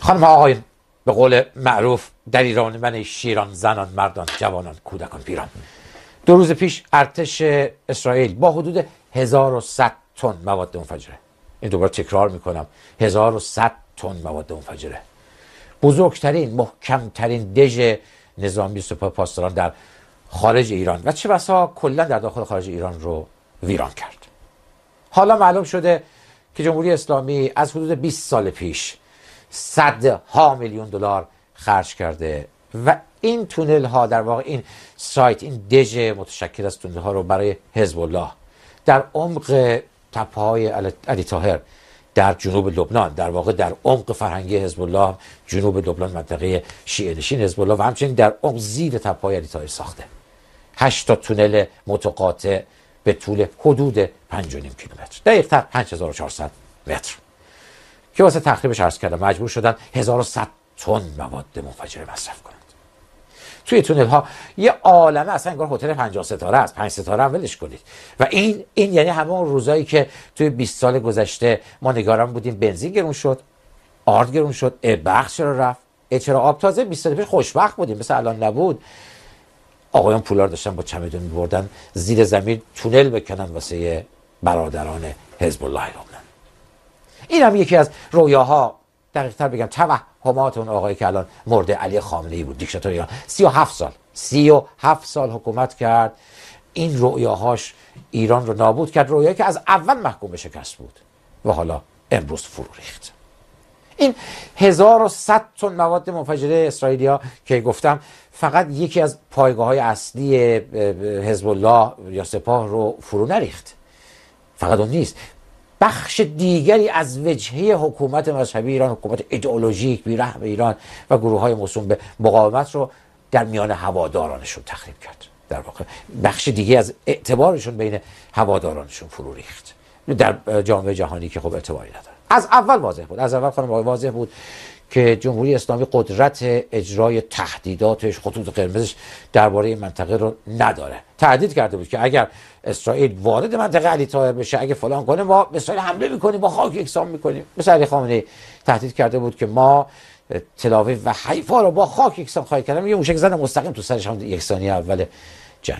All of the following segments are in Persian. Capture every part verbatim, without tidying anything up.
خانم ها آقایون، به قول معروف در ایران من شیران، زنان، مردان، جوانان، کودکان، پیران، دو روز پیش ارتش اسرائیل با حدود هزار و صد تن مواد منفجره، این دوباره تکرار میکنم، هزار و صد تن مواد منفجره، بزرگترین محکمترین دژ نظامی سپاه پاسداران در خارج ایران و چه بسا کلا در داخل خارج ایران رو ویران کرد. حالا معلوم شده که جمهوری اسلامی از حدود بیست سال پیش صدها میلیون دلار خرج کرده و این تونل ها، در واقع این سایت، این دژ متشکل از تونل ها رو برای حزب الله در عمق تپه های علی طاهر در جنوب لبنان، در واقع در عمق فرهنگی حزب الله جنوب لبنان، منطقه شیعه نشین حزب الله، و همچنین در عمق زیر تپه های علی طاهر ساخته. هشت تا تونل متقاطع به طول حدود پنج و نیم کیلومتر، دقیق‌تر پنج هزار و چهارصد متر، که واسه تخریبش عرض کردم مجبور شدن هزار و صد تن مواد منفجره مصرف کنند. توی تونل ها یه عالمه، اصلا انگار هتل پنج ستاره است، پنج ستاره هم ولش کنید. و این این یعنی همون روزایی که توی بیست سال گذشته ما نگران بودیم بنزین گرون شد، آرد گرون شد، اه بخش چرا رفت، اه چرا آب. تازه بیست سال پیش خوشبخت بودیم، مثل الان نبود. آقایان پولار داشتن با چمدون می‌بردن زیر زمین تونل بکنن واسه برادران حزب الله لبنان. این هم یکی از رویاها، دقیق‌تر بگم توهمات اون آقایی که الان مرده، علی خامنه‌ای بود، دیکتاتور ایران. سی و هفت سال سی و هفت سال حکومت کرد. این رویاهاش ایران رو نابود کرد، رویایی که از اول محکوم به شکست بود و حالا امروز فرو ریخت. این هزار و صد تن مواد منفجره اسرائیلیا که گفتم فقط یکی از پایگاه‌های اصلی حزب الله یا سپاه رو فرو نریخت. فقط اون نیست، بخش دیگری از وجهه حکومت مذهبی ایران، حکومت ایدئولوژیک بی‌رحم ایران و گروه‌های موسوم به مقاومت رو در میان هوادارانشون تخریب کرد. در واقع بخش دیگه از اعتبارشون بین هوادارانشون فرو ریخت در جامعه جهانی که خب اعتباری نداره. از اول واضح بود، از اول خانم واضح بود که جمهوری اسلامی قدرت اجرای تهدیداتش، خطوط قرمزش درباره این منطقه رو نداره. تهدید کرده بود که اگر اسرائیل وارد منطقه علی طاهر بشه، اگه فلان کنه، ما به اسرائیل حمله میکنیم، با خاک یکسان میکنیم. مثل علی خامنه‌ای تهدید کرده بود که ما تل‌آویو و حیفا رو با خاک یکسان خواهیم کرد. یه موشک زن مستقیم تو سرش، هم یکسانی اول جنگ.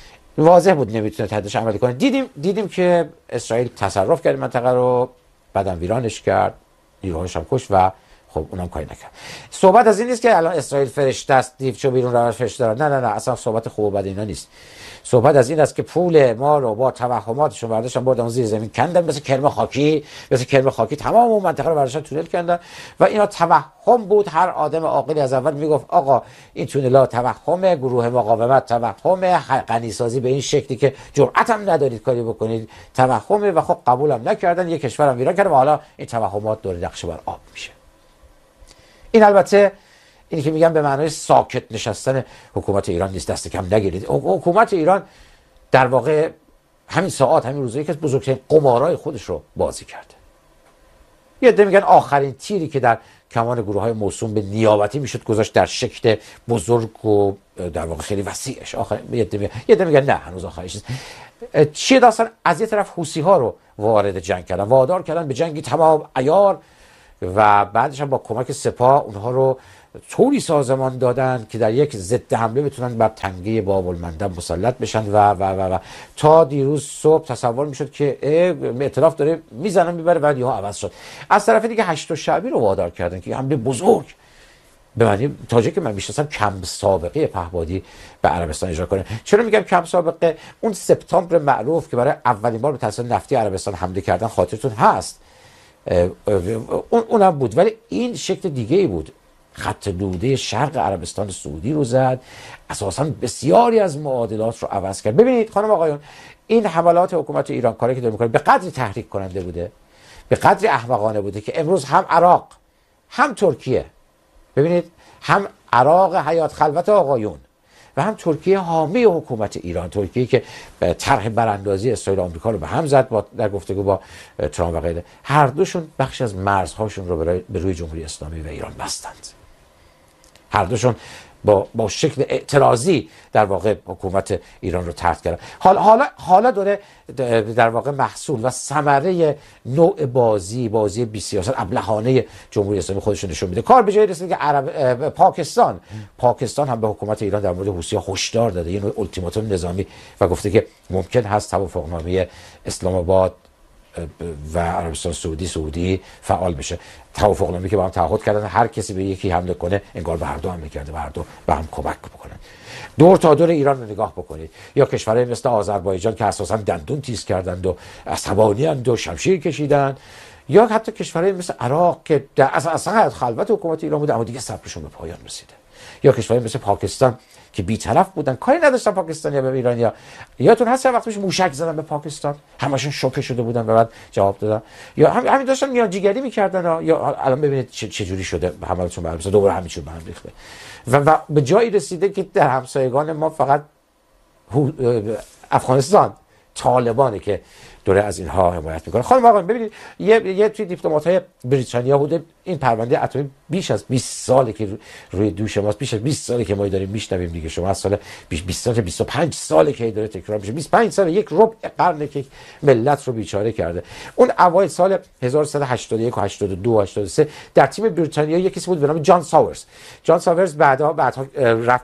واضح بود نمیتونه تهدیدش عملی کنه. دیدیم دیدیم که اسرائیل تصرف کرد منطقه رو، بعدم ویرانش کرد، نیروهاش هم کشت و خب اونم کاری نکرد. صحبت از این نیست که الان اسرائیل فرشته است، دیوچو بیرون روش فرشته داره. نه نه نه، اصلا صحبت خوب و بد اینا نیست. صحبت از این است که پول ما رو با توهماتشون برداشتن بردن زیر زمین کندن، مثل کرم خاکی، مثل کرم خاکی تمام اون منطقه رو برداشتن تونل کندن و اینا توهم بود. هر آدم عاقلی از اول میگفت آقا این تونل‌ها توهمه، گروه مقاومت توهمه، غنیسازی به این شکلی که جرأت هم ندارید کاری بکنید توهمه، و خب قبولم نکردن، یک کشورم ویران کردن و حالا این توهمات دور نقشه بر آب میشه. این البته اینی که میگم به معنای ساکت نشستن حکومت ایران نیست، دست کم نگیرید. حکومت ایران در واقع همین ساعات، همین روزایی که بزرگترین قمارای خودش رو بازی کرده. یه عده میگن آخرین تیری که در کمان گروه‌های موسوم به نیابتی میشد گذاشت در شکل بزرگ و در واقع خیلی وسیعش. آخر یه عده میگن یه عده میگن نه هنوز آخرش نیست. چیه داستان؟ از یه طرف حوثی‌ها رو وارد جنگ کردن، وادار کردن به جنگی تمام عیار و بعدش هم با کمک سپاه اونها رو طوری سازمان دادن که در یک ضد حمله بتونن بر تنگه باب المندب مسلط بشن و و و, و. تا دیروز صبح تصور میشد که ائتلاف داره میزنن میبره، بعد یهو عوض شد. از طرف دیگه هشت شعبی رو وادار کردن که حمله بزرگ به معنی تاجی که من میشناسم کم سابقه پهپادی به عربستان اجرا کنه. چرا میگم کم سابقه؟ اون سپتامبر معروف که برای اولین بار به تسلط نفتی عربستان حمله کردن خاطرتون هست، اون اونم بود، ولی این شکل دیگه ای بود. خط دوده شرق عربستان سعودی رو زد، اساساً بسیاری از معادلات رو عوض کرد. ببینید خانم آقایون، این حملات حکومت ایران کاری که داره میکنه به قدری تحریک کننده بوده، به قدری احمقانه بوده که امروز هم عراق هم ترکیه، ببینید هم عراق حیات خلوت آقایون و هم ترکیه حامی حکومت ایران، ترکیه که طرح براندازی اسرائیل و آمریکا رو به هم زد با در گفتگو با ترامپ و غیره، هر دوشون بخشی از مرزهاشون رو به روی جمهوری اسلامی و ایران بستند. هر دوشون با با شکل اعتراضی در واقع حکومت ایران رو طرد کردن. حالا حالا حالا داره در واقع محصول و ثمره نوع بازی بازی بی سیاست ابلهانه جمهوری اسلامی خودش نشون میده. کار به جای رسید که عرب پاکستان پاکستان هم به حکومت ایران در مورد حوثی‌ها هشدار داده، یه نوع التیماتوم نظامی، و گفته که ممکن هست توافقنامه اسلام آباد و عربستان سعودی سعودی فعال بشه. توافقنامه‌ای که با هم تعهد کردن هر کسی به یکی حمله کنه انگار به هر دو حمله کرده، به هر دو به هم کمک بکنن. دور تا دور ایران رو نگاه بکنید، یا کشورهای مثل آذربایجان که اساسا دندون تیز کردند و عصبانی اند و شمشیر کشیدن، یا حتی کشورهای مثل عراق که در اصلا خلوت حکومت ایران بود اما دیگه صبرشون به پایان رسیده، یا کشورهای مثل پاکستان که بی‌طرف بودن، کاری نداشتن پاکستانی‌ها به ایرانیا. یادتون هست چند وقت پیش موشک زدن به پاکستان، همشون شوکه شده بودن و بعد جواب دادن، یا هم همین داشتن میانجیگری می‌کردن، یا الان ببینید چه چجوری شده حملاتشون به هم، دوباره همین چیز به هم ریخته و, و به جایی رسیده که در همسایگان ما فقط افغانستان طالبانه که دوره از اینها حمایت میکنه. خانم آقایان ببینید، یه یه توی دیپلمات‌های بریتانیا بوده، این پرونده اتمی بیش از بیست ساله که روی دوش ماست، بیش از بیست ساله که ما داریم میشنویم دیگه. شما از سال بیست سال بیست و پنج ساله که داره تکرار میشه، بیست و پنج سال، یک ربع قرن که ملت رو بیچاره کرده. اون اوایل سال هزار و سیصد و هشتاد و یک و هشتاد و دو و هشتاد و سه در تیم بریتانیا یکی بود به نام جان ساورز. جان ساورز بعدا بعدا رفت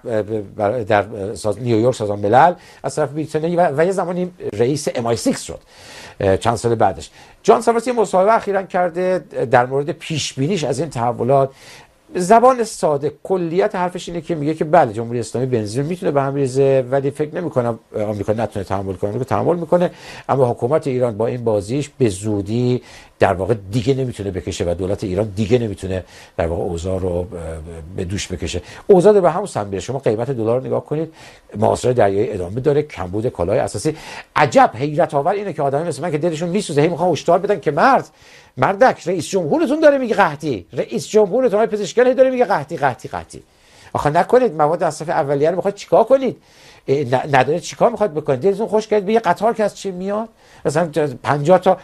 در نیویورک سازمان ملل از طرف بریتانیا و یه زمانی رئیس ام آی سیکس شد چند سال بعدش. جان ساورز یه مصاحبه اخیراً کرده در مورد پیش بینیش از این تحولات. زبان ساده کلیت حرفش اینه که میگه که بله جمهوری اسلامی بنزین میتونه به هم ریزه، ولی فکر نمی‌کنم آمریکا نتونه تحمل کنه. آمریکا تحمل میکنه، اما حکومت ایران با این بازیش به زودی در واقع دیگه نمیتونه بکشه و دولت ایران دیگه نمیتونه در واقع اوضاع رو به دوش بکشه. اوضاع داره به همون سمت میره. شما قیمت دلار رو نگاه کنید، محاصره دریایی ادامه داره، کمبود کالای اساسی. عجب حیرت آور اینه که آدمی مثل من که دلشون میسوزه هی میخوان هشدار بدن که مرد مردک رئیس جمهورتون داره میگه قحطی، رئیس جمهورتون های پزشکیان داره میگه قحطی قحطی قحطی. آخه نکنید مواد مصرف اولیه رو میخواد چیکار کنید؟ نداره چیکار میخواد بکنید؟ دلتون خوش کرد به یه قطار که از چی میاد مثلا پنجاه تا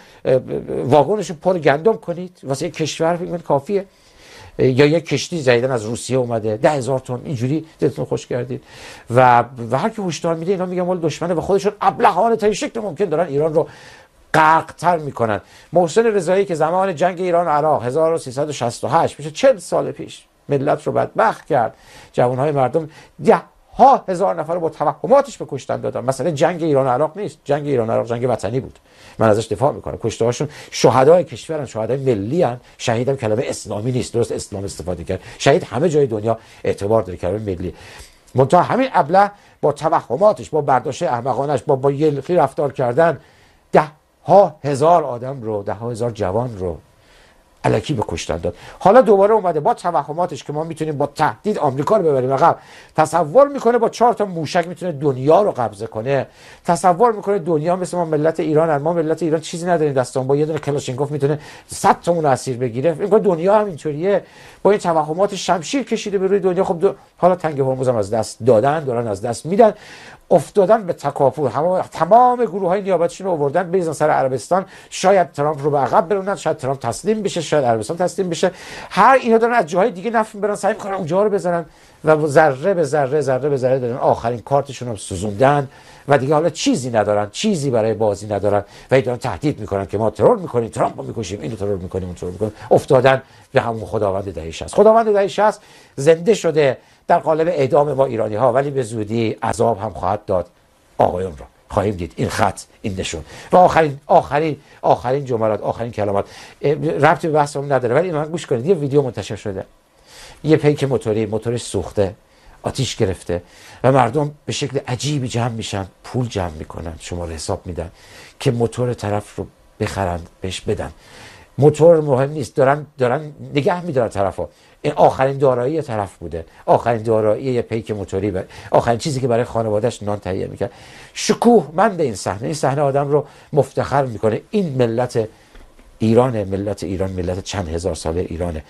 واگنشو پر گندم کنید واسه کشور فکر کنید کافیه؟ یا یک کشتی جدیدن از روسیه اومده ده هزار تن، اینجوری دلتون خوش کردید. و و هر کی هشدار میده اینا میگن مال دشمنه و خودشون ابلهانه تا شکل ممکن دارن ایران رو غرق‌تر میکنن. محسن رضایی که زمان جنگ ایران و عراق هزار و سیصد و شصت و هشت میشه چهل سال پیش ملت رو بدبخت کرد، جوانهای مردم ده ها هزار نفر رو با توهماتش به کشتن دادن. مثلا جنگ ایران و عراق نیست، جنگ ایران و عراق جنگ وطنی بود، من ازش دفاع میکنم. کشته هاشون شهدای کشورن، شهدای ملی ان. شهیدم کلمه اسلامی نیست، درست اسلام استفاده کرد. شهید همه جای دنیا اعتبار داره، کلمه ملی. منتها همین ابله با توهماتش، با برداشت احمقانش، با با یلخی رفتار کردن، ده ها هزار آدم رو، ده ها هزار جوان رو الکی به کشتن داد. حالا دوباره اومده با توهماتش که ما میتونیم با تهدید آمریکا رو ببریم عقب. تصور میکنه با چهار تا موشک میتونه دنیا رو قبضه کنه. تصور میکنه دنیا مثل ما ملت ایران، ما ملت ایران چیزی نداریم دستمون، با یه دونه کلاشینکوف میتونه صد تامون اسیر بگیره. میگه دنیا هم اینطوریه. با این توهمات شمشیر کشیده به روی دنیا. خب دو... حالا تنگ هرمز هم از دست دادن، دارن از دست میدن، افتادن به تکاپو. همه تمام گروه‌های نیابتیشون رو آوردن بریزن سر عربستان. شاید ترامپ رو به عقب برونن، شاید ترامپ تسلیم بشه، شاید عربستان تسلیم بشه. هر اینا دارن از جاهای دیگه نفع میبرن، سعی میکنن اونجا رو بزنن و ذره به ذره ذره به ذره دارن آخرین کارتشون رو سوزوندن و دیگه حالا چیزی ندارن، چیزی برای بازی ندارن و دارن تهدید میکنن که ما ترور میکنیم، ترامپ رو میکشیم، اینو ترور میکنیم، اون ترور میکنیم. افتادن به همون خداوند دهه شصت. خداوند دهه شصت زنده شده در قالب اعدام با ایرانی ها، ولی به زودی عذاب هم خواهد داد آقایون را. خواهیم دید این خط، این نشون. و آخرین آخرین آخرین جملات، آخرین کلمات ربطی به بحثمون نداره، ولی من گوش کنید. یه ویدیو منتشر شده، یه پیک موتوری، موتورش سوخته، آتیش گرفته و مردم به شکل عجیبی جمع میشن، پول جمع میکنن، شماره حساب میدن که موتور طرف رو بخرن، بهش بدن. موتور مهم نیست، دارن دارن نگه میدارن طرفو. این آخرین دارایی طرف بوده، آخرین دارایی یه پیک موتوری، ب... آخرین چیزی که برای خانواده‌اش نان تهیه میکرد. شکوهمند این صحنه، این صحنه آدم رو مفتخر میکنه. این ملت ایران، ملت ایران ملت چند هزار ساله ایرانه.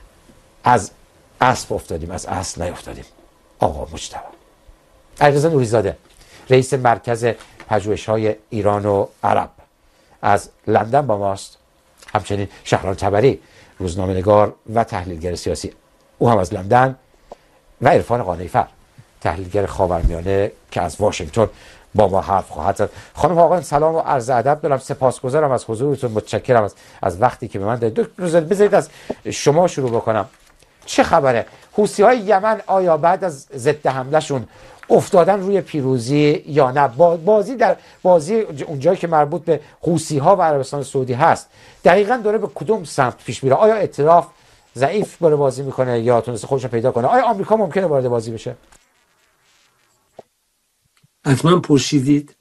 از اسب افتادیم، از اصل نیفتادیم. آقا مجتبی علیرضا نوری‌زاده، رئیس مرکز پژوهش‌های ایران و عرب، از لندن با ماست. همچنین شهرام تبری، روزنامه‌نگار و تحلیلگر سیاسی، او هم از لندن. و عرفان قانع‌فر، تحلیلگر خاورمیانه که از واشنگتن با ما حرف خواهد زد. خانم آقایان سلام و عرض ادب دارم، سپاسگزارم از حضورتون، متشکرم از از وقتی که به من دادید. دکتر بذارید از شما شروع بکنم. چه خبره؟ حوثی‌های یمن آیا بعد از ضد حملهشون افتادن روی پیروزی یا نه؟ بازی در بازی اونجایی که مربوط به حوثی‌ها و عربستان سعودی هست دقیقاً داره به کدوم سمت پیش میره؟ آیا ائتلاف ضعیف داره بازی میکنه یا تونسته خودش رو پیدا کنه؟ آیا آمریکا ممکنه وارد بازی بشه؟ حتما پرسیدید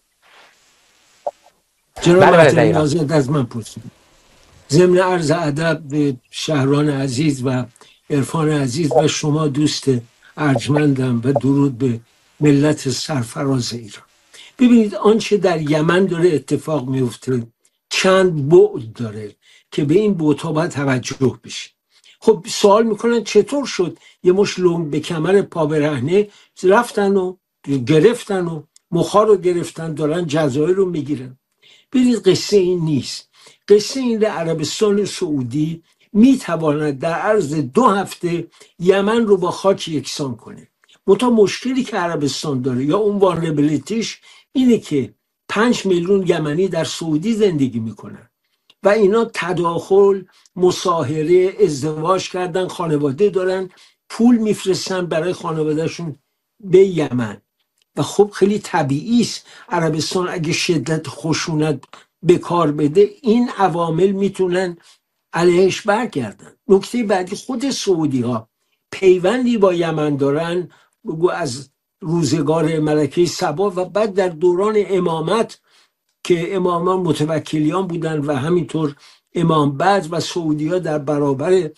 جناب محترم، ناظر از من پرسیدید. ضمن عرض ادب به شهران عزیز و عرفان عزیز و شما دوست ارجمندم و درود به ملت سرفراز ایران. ببینید آنچه در یمن داره اتفاق میفته چند بعد داره که به این بعدها باید توجه بشه. خب سوال میکنن چطور شد یه مش لنگ به کمر پا برهنه رفتن و گرفتن و مخا رو گرفتن دارن جزایر رو میگیرن؟ ببینید قصه این نیست. قصه این در عربستان سعودی میتواند در عرض دو هفته یمن رو با خاک یکسان کنه. منتها مشکلی که عربستان داره یا اون وانربلیتیش اینه که پنج میلیون یمنی در سعودی زندگی میکنن و اینا تداخل، مصاهره، ازدواج کردن، خانواده دارن، پول میفرستن برای خانوادهشون به یمن و خب خیلی طبیعی است عربستان اگه شدت خشونت به کار بده این عوامل میتونن علیهش برگردن. نکته بعدی خود سعودی ها پیوندی با یمن دارن، بگو از روزگار ملکه سبا و بعد در دوران امامت که امامان متوکلیان بودن و همینطور امام بعد و سعودی ها در برابر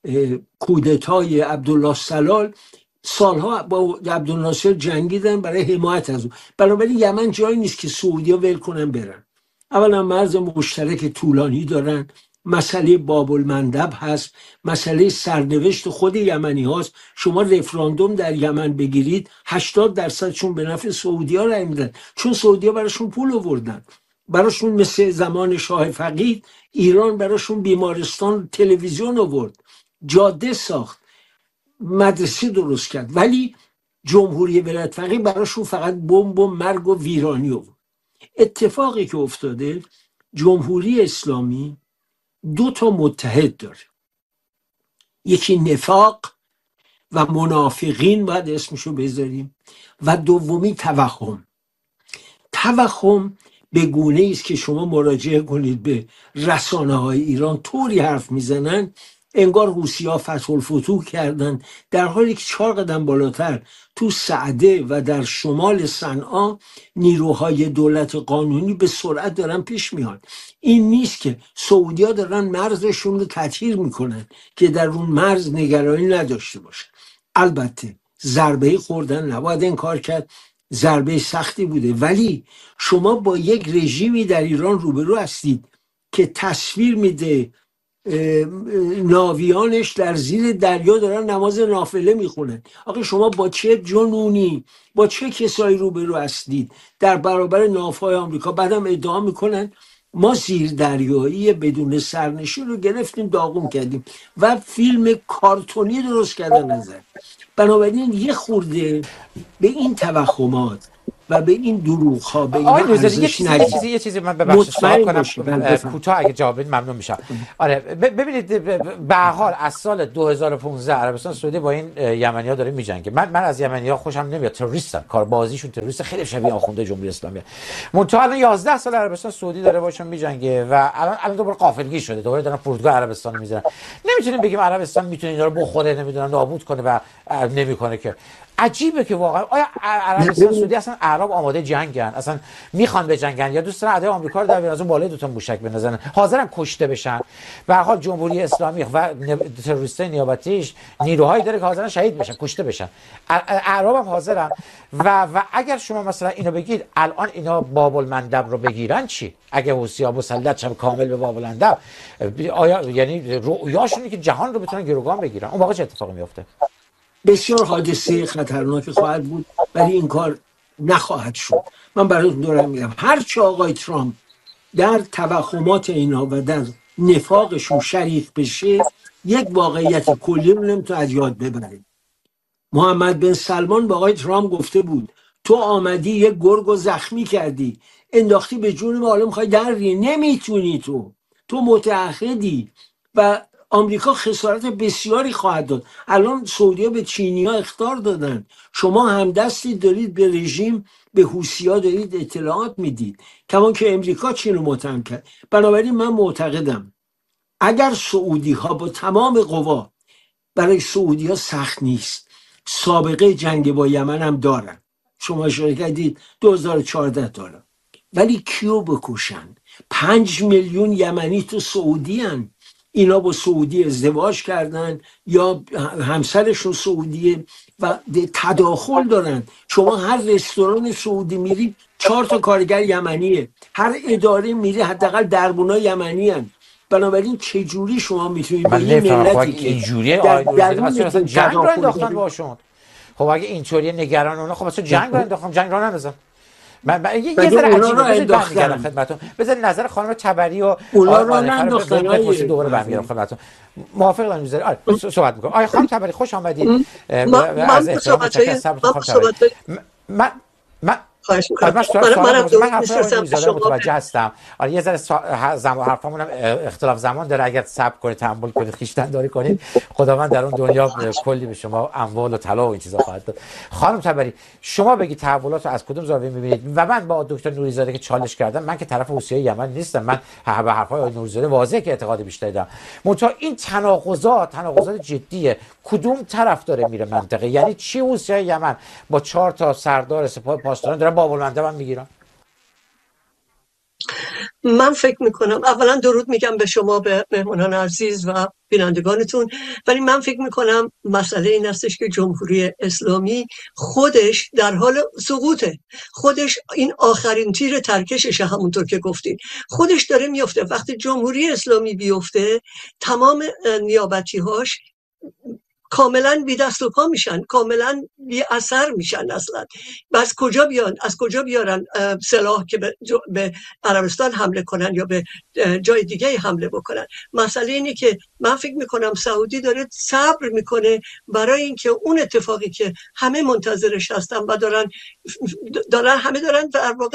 کودتای عبدالله سلال سالها با عبدالناصر جنگیدن برای حمایت از اون. بنابراین یمن جایی نیست که سعودی ها ول کنن برن. اولا مرز مشترک طولانی دارن، مسئله باب المندب هست، مسئله سرنوشت خود یمنی هاست. شما رفراندوم در یمن بگیرید هشتاد درصدشون به نفع سعودی ها رای میدن، چون سعودی ها براشون پول آوردن. براشون مثل زمان شاه فقید ایران براشون بیمارستان، تلویزیون آورد، جاده ساخت، مدرسه درست کرد، ولی جمهوری ولایت فقیه براشون فقط بمب و مرگ و ویرانی آورد. اتفاقی که افتاده جمهوری اسلامی دو تا متحد داره، یکی نفاق و منافقین باید اسمشو بذاریم و دومی توهم. توهم به گونه است که شما مراجعه کنید به رسانه های ایران طوری حرف میزنن انگار حوثی‌ها فتح الفتوح کردن، در حالی که چهار قدم بالاتر تو سعده و در شمال صنعا نیروهای دولت قانونی به سرعت دارن پیش میان. این نیست که سعودی‌ها دارن مرزشون رو تطهیر میکنن که در اون مرز نگرانی نداشته باشن. البته ضربه خوردن، نباید این کار کرد، ضربه سختی بوده، ولی شما با یک رژیمی در ایران روبرو هستید که تصویر میده ناویانش در زیر دریا دارن نماز نافله میخونن. آخه شما با چه جنونی، با چه کسایی روبرو هستید در برابر ناوهای آمریکا؟ بعدم ادعا میکنن ما زیر دریایی بدون سرنشین رو گرفتیم داغون کردیم و فیلم کارتونی درست کردن ازش. بنابراین یه خورده به این توهمات و به این دروغ ها به این ارزش ندید. یه چیزی یه چیزی من ببخشید سوال کنم کوتاه اگه جواب بدید ممنون میشم. آره ببینید به هر حال از سال دو هزار و پانزده عربستان سعودی با این یمنی‌ها داره میجنگه. من من از یمنی‌ها خوشم نمیاد، تروریستن، کاربازیشون تروریست، خیلی شبیه آخونده جمهوری اسلامی. منتها الان یازده سال عربستان سعودی داره باشون میجنگه و الان الان دوباره غافلگیر شده، دوباره دارن فرودگاه عربستان میذارن. نمیتونیم بگیم عربستان میتونه اینا رو بخوره، نمیدونم نابود کنه و نمیکنه که. عجیبه که واقعا آیا عربستان سعودی اصلا اعراب آماده جنگن، اصلا میخوان به جنگن یا دوست دارن ادای آمریکا رو در بیان از اون بالای دو تا موشک بندازن، حاضرن کشته بشن؟ به هر حال جمهوری اسلامی و تروریستای نیابتیش نیروهایی داره که حاضرن شهید بشن، کشته بشن. اعراب هم حاضرن و و اگر شما مثلا اینو بگید الان اینا باب المندب رو بگیرن چی؟ اگه حوثی‌ها مسلط شن کامل به باب المندب، آیا یعنی رؤیاشونه که جهان رو بتونن گروگان بگیرن؟ اون واقعا چه اتفاقی میفته؟ بسیار حادثه خطرناک خواهد بود، ولی این کار نخواهد شد. من براتون دارم میگم هرچه آقای ترامپ در توهمات اینا و در نفاقشون شریک بشه یک واقعیت کلی رو نمیتونه از یاد ببره. محمد بن سلمان با آقای ترامپ گفته بود تو آمدی یه گرگ و زخمی کردی انداختی به جون ما، حالا میخوای دری، نمیتونی، تو تو متعهدی و آمریکا خسارت بسیاری خواهد داد. الان سعودی به چینی ها اخطار دادن، شما همدستی دارید به رژیم، به حوثی‌ها دارید اطلاعات میدید، کمان که امریکا چین رو متهم کرد. بنابراین من معتقدم اگر سعودی ها با تمام قوا، برای سعودی ها سخت نیست، سابقه جنگ با یمن هم دارن، شما اشاره کردید دو هزار و چهارده دارن، ولی کیو بکشن؟ پنج میلیون یمنی تو سعودی هن. اینا با سعودی ازدواج کردن یا همسرشون سعودیه و تداخل دارن. شما هر رستوران سعودی میری چهار تا کارگر یمنیه، هر اداره میری حداقل دربونا یمنی هن. بنابراین چجوری شما میتونید با من این نمیفهمم. خب ملتی اگه که اینجوریه در آقای نوریزاده درون مثلا اصلا جنگ رو تداخل انداختن دارید؟ باشون. خب اگه اینطوری نگران اونا، خب مثلا جنگ رو انداختن، جنگ رو نندازن. من, من یه مگه ذره اونا رو عجیبه. بذارید برمیگردم انداختن؟ خدمتتون. بذارید نظر خانم تبری و اونا آقای رو مانیفر رو ننداختن بپرسید، های دوباره برمیگردم بهرام. خدمتتون. موافق دارم میذارید. آره صحبت میکنم. آقای خانم تبری خوش آمدید. من از من با احترام صحبت متشکرم. های صبرتون من خانم با تبری. صحبت های من من خواهش آره میکنم. من سوال من سوالم منم بپرسید. من درود حرفای آقای میفرستم به نوریزاده رو شما به متوجه هستم. آره یه ذره سا... زمان حرفامون هم اختلاف زمان داره. اگر صبر کنید، تحمل کنید، خویشتن داری کنید، خداوند در اون دنیا کلی به شما اموال و طلا و این چیزا خواهد داد. خانم تبری شما بگید تحولات رو از کدوم زاویه میبینید؟ و من با دکتر نوریزاده که چالش کردم، من که طرف حوثی‌های یمن نیستم. من به حرفای آقای نوریزاده واضحه که اعتقاد بیشتری دارم. منتها این تناقضات تناقضات جدیه. کدوم طرف داره میره منطقه؟ یعنی چی حوثی‌های یمن با چهار تا سردار سپاه پاسداران دارن باب المندب میگیرن؟ من فکر میکنم اولا درود میگم به شما، به مهمانان عزیز و بینندگانتون. ولی من فکر میکنم مسئله این هستش که جمهوری اسلامی خودش در حال سقوطه. خودش این آخرین تیر ترکششه، همونطور که گفتین خودش داره میفته. وقتی جمهوری اسلامی بیفته تمام نیابتی‌هاش کاملا بی دست و پا میشن، کاملا بی اثر میشن. اصلا از کجا بیان از کجا بیارن سلاح که به, به عربستان حمله کنن یا به جای دیگه حمله بکنن؟ مسئله اینه که من فکر میکنم سعودی داره صبر میکنه برای اینکه اون اتفاقی که همه منتظرش هستن و دارن دارن همه دارن در واقع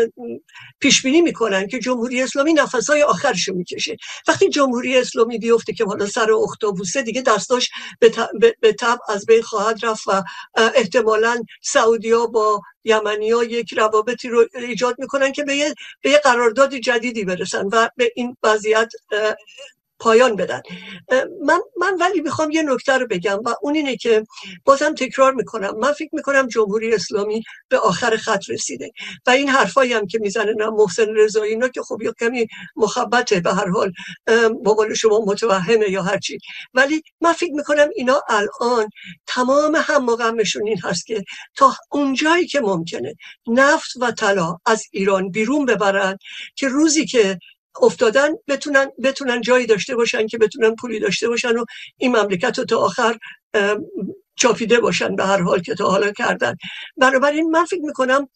پیش بینی میکنن که جمهوری اسلامی نفسای آخرشو میکشه. وقتی جمهوری اسلامی بیفته که حالا سر اختاپوسه دیگه دستاش به به تبع از بین خواهد رفت و احتمالاً سعودی‌ها با یمنی‌ها یک روابطی رو ایجاد میکنن که به یه به یه قرارداد جدیدی برسن و به این وضعیت پایان بدن. من من ولی میخوام یه نکته رو بگم و اون اینه که بازم تکرار میکنم، من فکر میکنم جمهوری اسلامی به آخر خط رسیده و این حرفایی هم که میزنه محسن رضایی اینا که خب یه کمی مخبطه، به هر حال با قول شما متوهمه یا هر چی، ولی من فکر میکنم اینا الان تمام هم غمشون این هست که تا اونجایی که ممکنه نفت و طلا از ایران بیرون ببرن که روزی که افتادن بتونن بتونن جایی داشته باشن که بتونن پولی داشته باشن و این مملکت رو تا آخر چاپیده باشن، به هر حال که تا حالا کردن. بنابراین من فکر میکنم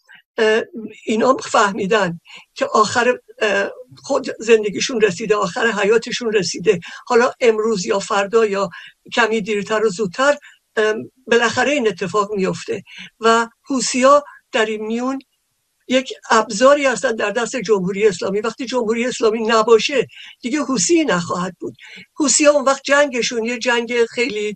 اینا فهمیدن که آخر خود زندگیشون رسیده، آخر حیاتشون رسیده. حالا امروز یا فردا یا کمی دیرتر و زودتر بالاخره این اتفاق میفته و حوثی‌ها در این میون یک ابزاری هستن در دست جمهوری اسلامی. وقتی جمهوری اسلامی نباشه دیگه حوثی نخواهد بود. حوثی ها اون وقت جنگشون یه جنگ خیلی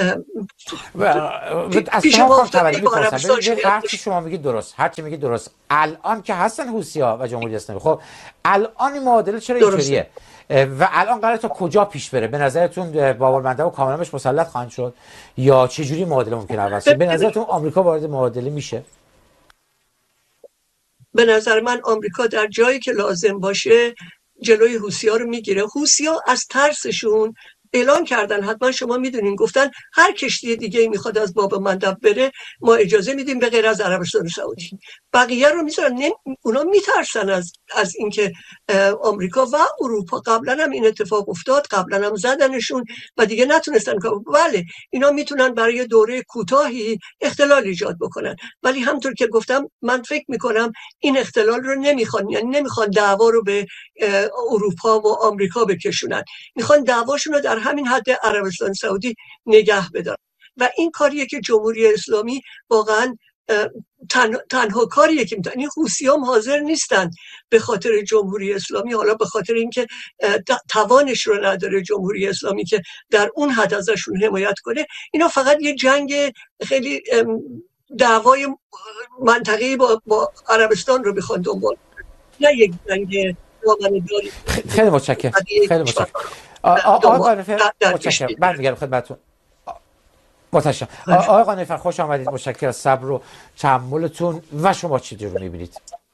از شما خواهم تبری میپرسم. ببینید هر چی شما میگید درست، هر چی میگید درست. الان که هستن حوثی ها و جمهوری اسلامی، خب الان این معادله چرا اینطوریه و الان قراره تا کجا پیش بره؟ به نظرتون باب المندب و کاملا بهش مسلط خواهند شد یا چه جوری معادله ممکنه عوض شه؟ به نظرتون آمریکا وارد معادله میشه؟ به نظر من آمریکا در جایی که لازم باشه جلوی حوثی‌ها رو میگیره. حوثی‌ها از ترسشون اعلان کردن، حتما شما میدونین، گفتن هر کشتی دیگه میخواد از باب المندب بره ما اجازه میدیم به غیر از عربستان سعودی. بقیه رو میذارن. اونا میترسن از از اینکه آمریکا و اروپا، قبلا هم این اتفاق افتاد، قبلا هم زدنشون و دیگه نتونستن که بله اینا میتونن برای دوره کوتاهی اختلال ایجاد بکنن، ولی همونطور که گفتم من فکر میکنم این اختلال رو نمیخوان، یعنی نمیخوان دعوا رو به اروپا و آمریکا بکشونن، میخوان دعواشون رو در همین حد عربستان سعودی نگه بدارن. و این کاریه که جمهوری اسلامی واقعا تن، تنها کاریه که میتونن. این حوثی هم حاضر نیستن به خاطر جمهوری اسلامی، حالا به خاطر اینکه توانش رو نداره جمهوری اسلامی که در اون حد ازشون حمایت کنه. اینا فقط یه جنگ خیلی دعوای منطقه‌ای با, با عربستان رو بخوان دنبال، نه یک جنگ دامنه‌داری. خیلی متشکرم، خیلی متشکرم. آقای قانفر متشکرم، برمیگردم خدمتتون. متشکرم. آقای قانفر خوش آمدید، متشکرم از صبر و تحملتون. و شما چی رو می‌بینید؟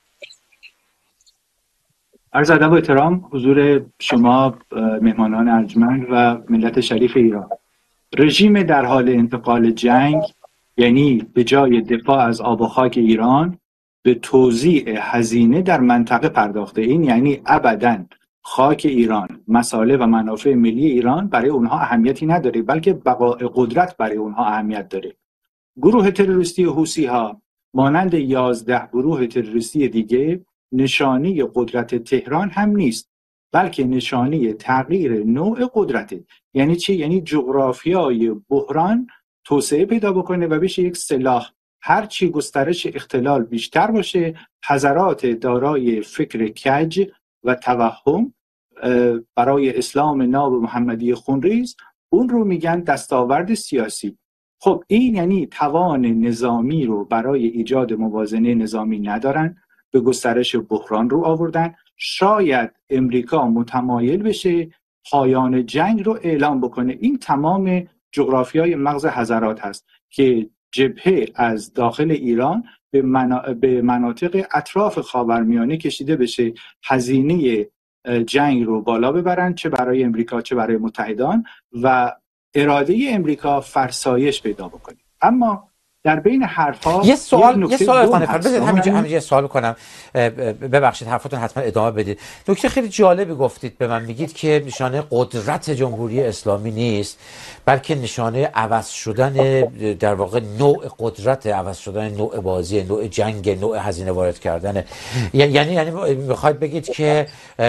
عرض ادب و احترام حضور شما مهمانان ارجمند و ملت شریف ایران. رژیم در حال انتقال جنگ، یعنی به جای دفاع از آب و خاک ایران به توزیع هزینه در منطقه پرداخته. این یعنی ابداً خاک ایران، مصالح و منافع ملی ایران برای اونها اهمیتی نداره، بلکه بقای قدرت برای اونها اهمیت داره. گروه تروریستی حوثی ها مانند یازده گروه تروریستی دیگه نشانی قدرت تهران هم نیست، بلکه نشانی تغییر نوع قدرته. یعنی چی؟ یعنی جغرافیای بحران توسعه پیدا بکنه و بشه یک سلاح. هر چی گسترش اختلال بیشتر باشه، حضرات دارای فکر کج و توهم برای اسلام ناب محمدی خونریز، اون رو میگن دستاورد سیاسی. خب این یعنی توان نظامی رو برای ایجاد موازنه نظامی ندارن، به گسترش بحران رو آوردن. شاید امریکا متمایل بشه پایان جنگ رو اعلام بکنه. این تمام جغرافیای مغز حضرات هست که جبهه از داخل ایران به, منا... به مناطق اطراف خاورمیانه کشیده بشه، هزینه جنگ رو بالا ببرن، چه برای امریکا چه برای متحدان، و اراده امریکا فرسایش پیدا بکنه. اما در بین حرفا یه سوال یه سوال قانفر بذارید همینجا همینجا سوال بکنم، ببخشید حرفتون حتما ادامه بدید. نکته خیلی جالبی گفتید، به من میگید که نشانه قدرت جمهوری اسلامی نیست، بلکه نشانه عوض شدن در واقع نوع قدرت، عوض شدن نوع بازی، نوع جنگ، نوع هزینه وارد کردن. یعنی یعنی میخواید بگید که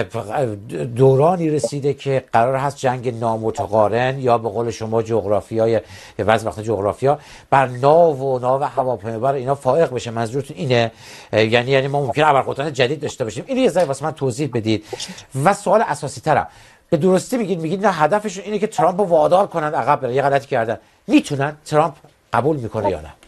دورانی رسیده که قرار هست جنگ نامتقارن یا به قول شما جغرافیای بعضی وقتا جغرافیا بر ناو و ناو هواپیمابر اینا فائق بشه. منظورتون اینه؟ یعنی یعنی ما ممکنه ابرقدرت جدید داشته باشیم. اینو یه ذره واسه من توضیح بدید. و سوال اساسی ترم، به درستی میگید میگید نه هدفشون اینه که ترامپ رو وادار کنن عقب بره، یه غلطی کردن. میتونن؟ ترامپ قبول میکنه یا نه؟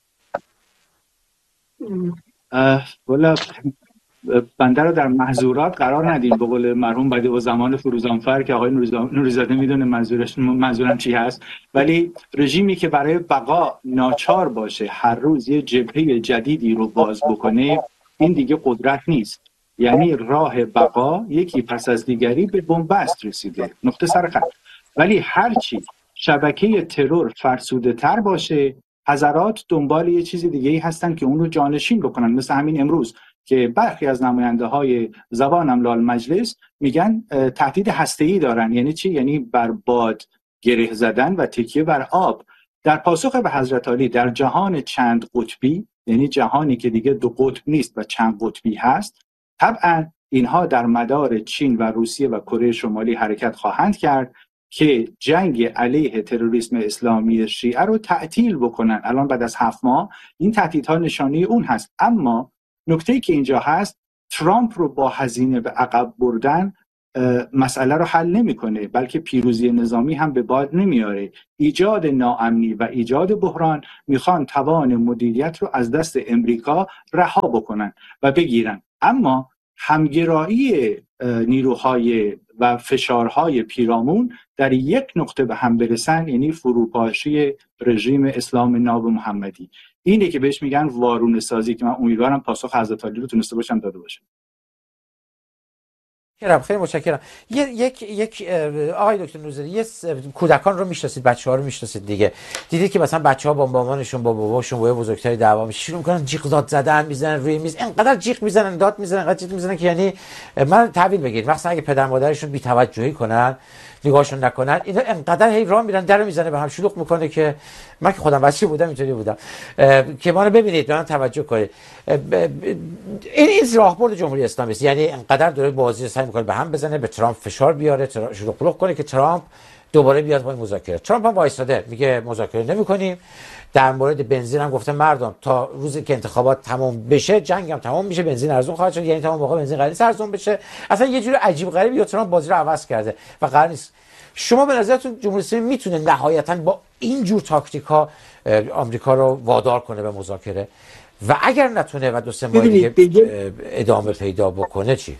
والا بنده رو در محظورات قرار ندیم، به قول مرحوم بدیع الزمان فروزانفر که آقای نوری‌زاده میدونه منظورش منظورم چی هست. ولی رژیمی که برای بقا ناچار باشه هر روز یه جبهه جدیدی رو باز بکنه، این دیگه قدرت نیست. یعنی راه بقا یکی پس از دیگری به بنبست رسیده، نقطه سر خط. ولی هرچی شبکه ترور فرسوده تر باشه، حضرات دنبال یه چیز دیگه ای هستن که اون رو جانشین بکنن. مثل همین امروز که برخی از نماینده های زبانم لال مجلس میگن تهدید هسته‌ای دارن. یعنی چی؟ یعنی بر باد گره زدن و تکیه بر آب. در پاسخ به حضرت علی در جهان چند قطبی، یعنی جهانی که دیگه دو قطب نیست و چند قطبی هست، طبعا اینها در مدار چین و روسیه و کره شمالی حرکت خواهند کرد که جنگ علیه تروریسم اسلامی شیعه رو تعطیل بکنن. الان بعد از هفت ماه این تهدیدها نشانه اون هست. اما نکته‌ای که اینجا هست، ترامپ رو با هزینه به عقب بردن مسئله رو حل نمی‌کنه، بلکه پیروزی نظامی هم به باد نمیاره. ایجاد ناامنی و ایجاد بحران میخوان توان مدیریت رو از دست امریکا رها بکنن و بگیرن. اما همگرایی نیروهای و فشارهای پیرامون در یک نقطه به هم برسن، یعنی فروپاشی رژیم اسلام ناب محمدی. اینه که بهش میگن وارونه سازی، که من امیدوارم پاسخ حضرت علی رو تونسته باشم داده باشم. خیلی متشکرم. یک یک آقای دکتر نوری‌زاده، یه کودکان رو میشناسید، بچه‌ها رو میشناسید دیگه. دیدید که مثلا بچه‌ها با مامانشون با باباشون با بزرگتری دعوا میشه، شروع میکنن جیغ داد زدن، میزنن روی میز، اینقدر جیغ میزنن، داد میزنن، اینقدر جیغ میزنن که یعنی من تحویل بگیرید. مثلا اگه پدر مادرشون بی‌توجهی کنن، نگاهشون نکنن، اینا اینقدر هی راه میرن درو میزنه به هم، شلوغ میکنه که من که خودم بچه بودم اینطوری بودم که ما رو ببینید، به من توجه کنید. این این راهبرد جمهوری اسلامی است. یعنی اینقدر داره بازی سعی میکنه به هم بزنه، به ترامپ فشار بیاره، شلوغ کنه که ترامپ دوباره بیاد پای مذاکره. ترامپ هم وایساده میگه مذاکره نمی‌کنیم. در مورد بنزین هم گفته مردم تا روزی که انتخابات تمام بشه جنگ هم تمام میشه، بنزین ارزون خواهد شد، یعنی تا اون موقع بنزین قرار نیست ارزون بشه. اصلا یه جور عجیب غریبی یا ترامپ بازی رو عوض کرده و قرار نیست. شما به نظرتون جمهوری اسلامی میتونه نهایتاً با این جور تاکتیک‌ها آمریکا رو وادار کنه به مذاکره؟ و اگر نتونه و دو سه ماه دیگه بگه ادامه پیدا بکنه چی؟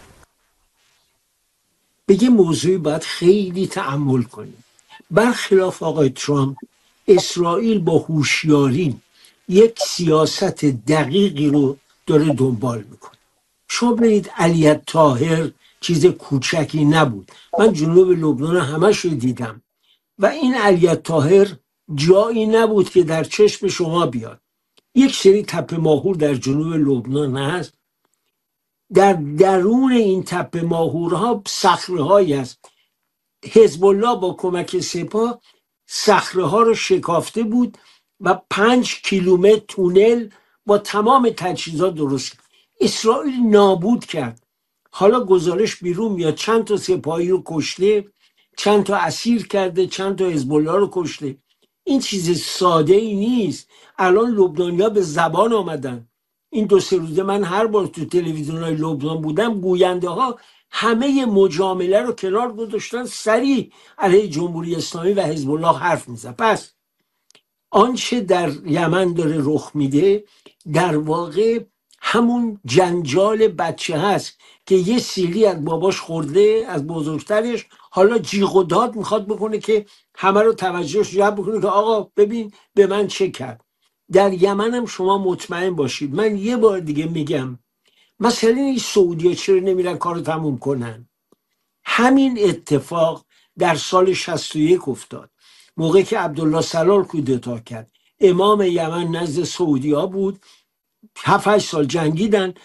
بگه موضوعی باید خیلی تأمل کنیم. برخلاف آقای ترامپ، اسرائیل با هوشیاری یک سیاست دقیقی رو داره دنبال میکنه. شما ببینید علی طاهر چیز کوچکی نبود. من جنوب لبنان همش رو دیدم و این علی طاهر جایی نبود که در چشم شما بیاد. یک سری تپه ماهور در جنوب لبنان هست، در درون این تپه ماهورها صخره‌هایی است. حزب الله با کمک سپاه صخره ها رو شکافته بود و پنج کیلومتر تونل با تمام تجهیزات درست کرد. اسرائیل نابود کرد. حالا گزارش بیرون میاد چند تا سپاهی رو کشته، چند تا اسیر کرده، چند تا حزب الله رو کشته. این چیز ساده ای نیست. الان لبنانی‌ها به زبان آمدن. این دو سه روزه من هر بار تو تلویزیون‌های لبنان بودم، گوینده ها همه مجامله رو کنار گذاشتن، سریع علیه جمهوری اسلامی و حزب الله حرف میزد. پس آنچه در یمن داره رخ میده در واقع همون جنجال بچه هست که یه سیلی از باباش خورده، از بزرگترش، حالا جیغ و داد میخواد بکنه که همه رو توجهش جلب بکنه که آقا ببین به من چه کرد. در یمن هم شما مطمئن باشید، من یه بار دیگه میگم، مثلا این سعودی ها چرا نمیرن کارو تموم کنن؟ همین اتفاق در سال شصت و یک افتاد، موقعی که عبدالله سلال کودتا کرد. امام یمن نزد سعودی ها بود، هفت هشت سال جنگیدن،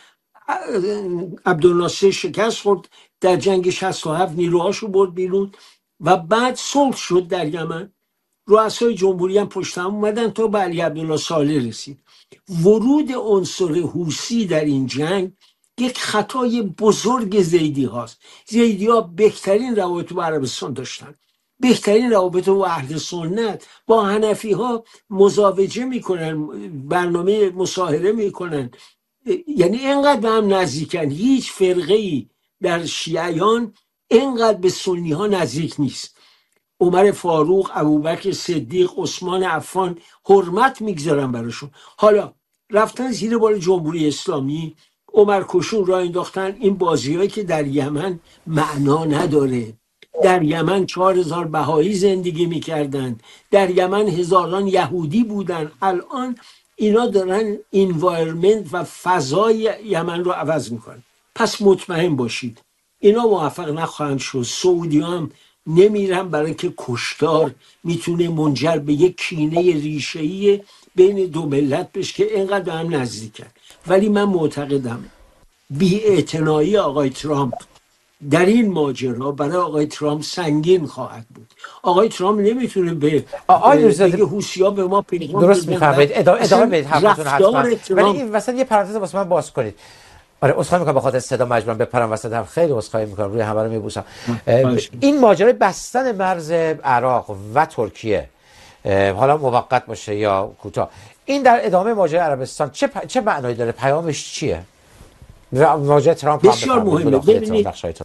عبدالناصر شکست خورد در جنگ شصت و هفت، نیروهاشو برد بیرون و بعد صلح شد در یمن. رؤسای جمهوری هم پشت هم اومدن تا به علی عبدالله صالح رسید. ورود عنصر حوثی در این جنگ یک خطای بزرگ زیدی هاست. زیدی ها بهترین روابط با عربستان داشتن، بهترین روابط با اهل سنت، با حنفی ها مزاوجه میکنن، برنامه مصاهره میکنن، یعنی اینقدر به هم نزدیکن. هیچ فرقه ای در شیعیان اینقدر به سنی ها نزدیک نیست. عمر فاروق، ابوبکر صدیق، عثمان عفان حرمت میگذارن براشون. حالا رفتن زیر بار جمهوری اسلامی، عمر کشون را انداختن. این بازیایی که در یمن معنا نداره. در یمن چهار هزار بهایی زندگی میکردن، در یمن هزاران یهودی بودن. الان اینا دارن انوایرمنت و فضای یمن رو عوض میکنن. پس مطمئن باشید اینا موفق نخواهند شد. سعودی هم نمیرن، برای که کشتار میتونه منجر به یک کینه ریشه‌ای بین دو ملت بشه که اینقدر به هم نزدیکن. ولی من معتقدم بی‌اعتنایی آقای ترامپ در این ماجرا برای آقای ترامپ سنگین خواهد بود. آقای ترامپ نمیتونه به آقای نوری‌زاده بگه حوثی‌ها به ما پیغام درست بدن. میفرمایید، ادامه ادامه بدید حرفتون رو حتما. ولی ترامپ این وسط یه پرانتز واسه من باز کنید. آره عذرخواهی میکنم به خاطر صدا مجبورم بپرم وسط، هم خیلی عذرخواهی میکنم، روی همه رو میبوسم. این ماجرای بستن مرز عراق و ترکیه، حالا موقت باشه یا کوتاه، این در ادامه ماجرای عربستان چه پ... چه معنایی داره؟ پیامش چیه؟ ماجرای ترامپ بسیار مهمه. ببینید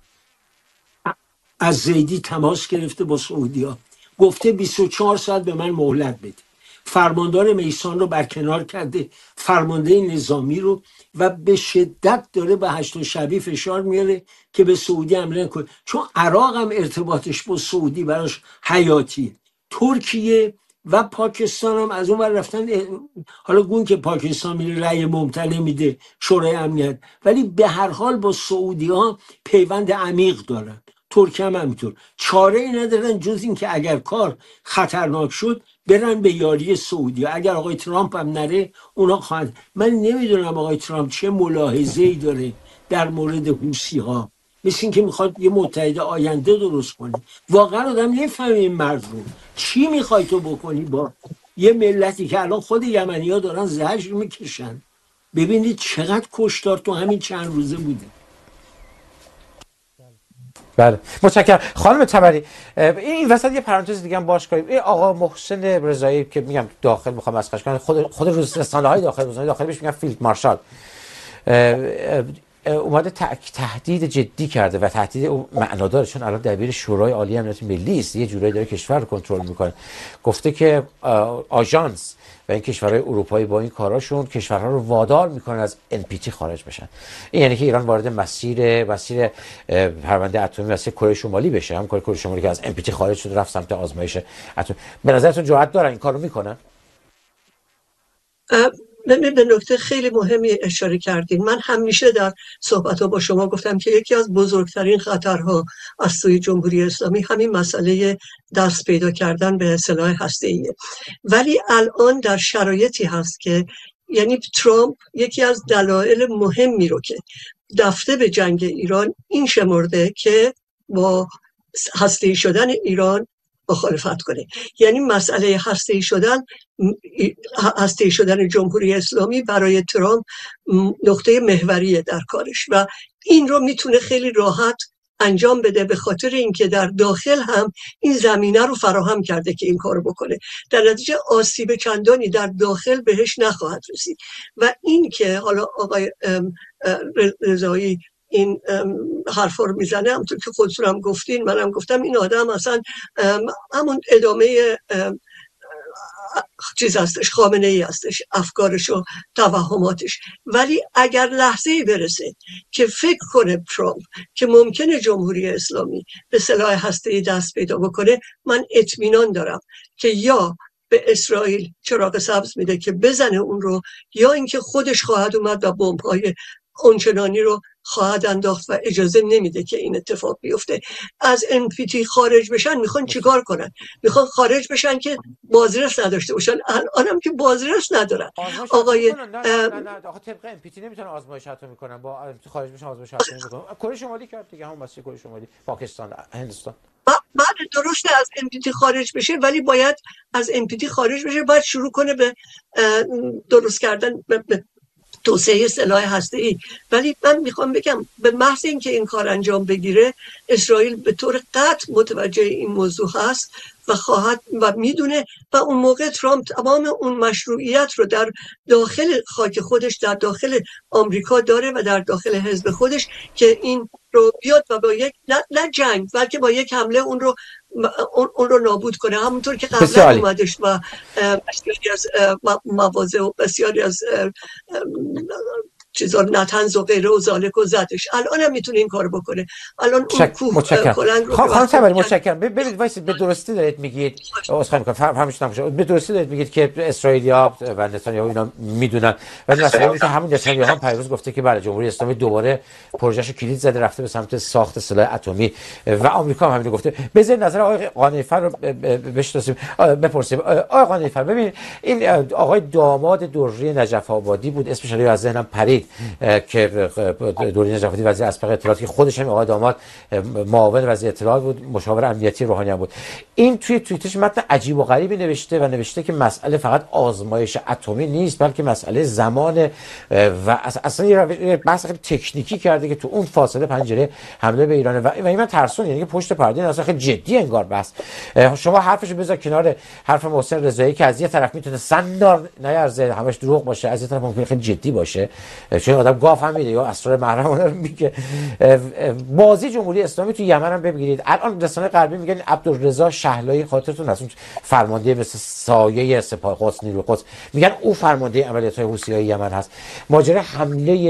از زیدی تماس گرفته با سعودیا، گفته بیست و چهار ساعت به من مهلت بده. فرماندار میسان رو برکنار کرده، فرمانده نظامی رو، و به شدت داره به هشت شبی فشار میاره که به سعودی حمله کنه، چون عراق هم ارتباطش با سعودی براش حیاتیه. ترکیه و پاکستان هم از اون ور رفتن. حالا گون که پاکستان میره رأی ممتنع میده شورای امنیت، ولی به هر حال با سعودی ها پیوند عمیق دارن. ترکیه هم همینطور. چاره ای ندارن جز این که اگر کار خطرناک شد برن به یاری سعودی. اگر آقای ترامپ هم نره اونا خواهند. من نمیدونم آقای ترامپ چه ملاحظه ای داره در مورد حوثی ها، مثل این که میخواد یه متحد آینده درست کنی. واقعا آدم نفهمه این مرد رو چی میخوای تو بکنی با یه ملتی که الان خود یمنی ها دارن زجر میکشن. ببینید چقدر کشتار تو همین چند روزه بوده. بله متشکرم خانم تبری. این وسط یه پرانتز دیگه هم باش کنیم. این آقا محسن رضایی که میگم داخل میخوام مسخرهش کنم، خود خود رسانه‌های داخل رسانه‌های داخل بهش میگن فیلد مارشال، اومده تهدید جدی کرده و تهدید او معناداره، چون الان دبیر شورای عالی امنیت ملی است، یه جورایی داره کشور رو کنترل میکنه. گفته که آژانس و این کشورهای اروپایی با این کاراشون کشورها رو وادار میکنن از ان پی تی خارج بشن. این یعنی که ایران وارد مسیر مسیر پرونده اتمی مسیر کره شمالی بشه، هم کره شمالی که از ان پی تی خارج شد رفت سمت آزمایش اتمی. به نظرتون جرأت دارن این کارو میکنن؟ به نکته خیلی مهمی اشاره کردین. من همیشه در صحبت‌ها با شما گفتم که یکی از بزرگترین خطرها از سوی جمهوری اسلامی همین مسئله دست پیدا کردن به سلاح هسته‌ایه. ولی الان در شرایطی هست که یعنی ترامپ یکی از دلایل مهمی رو که دفته به جنگ ایران این شمرده که با هسته‌ای شدن ایران مخالفت کنه. یعنی مسئله هسته‌ای شدن هسته‌ای شدن جمهوری اسلامی برای ترامپ نقطه محوریه در کارش و این رو میتونه خیلی راحت انجام بده، به خاطر اینکه در داخل هم این زمینه رو فراهم کرده که این کارو بکنه. در نتیجه آسیب چندانی در داخل بهش نخواهد رسید. و این که حالا آقای رضایی این حرفا رو میزنه، همونطور که خودتون هم گفتین، منم گفتم، این آدم اصلا همون ادامه چیز هستش، خامنه ای هستش، افکارش و توهماتش. ولی اگر لحظه‌ای برسه که فکر کنه ترامپ که ممکنه جمهوری اسلامی به سلاح هسته‌ای دست پیدا بکنه، من اطمینان دارم که یا به اسرائیل چراغ سبز میده که بزنه اون رو، یا اینکه خودش خواهد اومد و بمب‌های اونچنانی رو خواهد انداخت و اجازه نمیده که این اتفاق بیفته. از ان پی تی خارج بشن میخوان چیکار کنن؟ میخوان خارج بشن که بازرس نداشته باشن. الانم که بازرس ندارن. آقای نه نه نه نه آخه طبق ان پی تی نمیتونن آزمایش اتمی کنن، با خارج بشن آزمایش اتمی میکنن. کره شمالی کرد دیگه، همون مسیر کره شمالی، پاکستان، هندوستان. بعد درسته از ان پی تی خارج بشه، ولی باید از ان پی تی خارج بشه باید شروع کنه به درست کردن، به توسعه سلاح هسته‌ای. ولی من میخوام بگم به محض اینکه این کار انجام بگیره، اسرائیل به طور قطع متوجه این موضوع هست و خواهد و میدونه و اون موقع ترامپ تمام اون مشروعیت رو در داخل خاک خودش، در داخل آمریکا داره و در داخل حزب خودش که این رو بیاد و با یک نه, نه جنگ بلکه با یک حمله اون رو اون, اون رو نابود کنه، همونطور که قبلا اومدش و بسیاری از مواضع و بسیاری از چیزا نتنز و غیره و زالک و زدش. الان هم میتونه این کار بکنه. الان اون کوه کلنگ رو خانم تبری متشکرم. ببینید وایسید، به درستی دارید میگید، اسخای میکنم فهمش نمیشه، به درستی دارید میگید که اسرائیلیا و نتانیاهو اینا میدونن، ولی مثلا اینکه همون نتانیاهو هم پیروز گفته که بله جمهوری اسلامی دوباره پروژهشو کلید زده رفته به سمت ساخت سلاح اتمی و آمریکا هم همین گفته. بذارید نظر آقای قانعی‌فر رو بشناسیم، بپرسیم. آقای قانعی‌فر ببینید این آقای داماد دری نجف آبادی بود، اسمش رو از ذهنم پرید، که دری نجف آبادی وزیر اسبق اطلاعات که خودش هم آقای داماد معاون وزیر اطلاعات بود، مشاور امنیتی روحانی هم بود. این توی توییتش متن عجیب و غریبی نوشته و نوشته که مسئله فقط آزمایش اتمی نیست بلکه مسئله زمان و اصلا یه بحث خیلی تکنیکی کرده که تو اون فاصله پنجره حمله به ایران و این من ترسون، یعنی که پشت پرده این اصلا خیلی جدی انگار بس. شما حرفشو بذار کنار حرف محسن رضایی که از یه طرف میتونه سندار نیارزه همش دروغ باشه، از یه طرف ممکنه خیلی جدی باشه، چون آدم گاف هم میده یا اسرار محرم اون رو میگه. بازی جمهوری اسلامی تو یمن هم ببینید، الان رسانه غربی میگن عبدالرضا شهلایی، خاطرتون هست اون فرمانده مثل سایه سپاه قدس نیروی قدس، میگن او فرمانده عملیات های حوثی‌های یمن هست. ماجرا حمله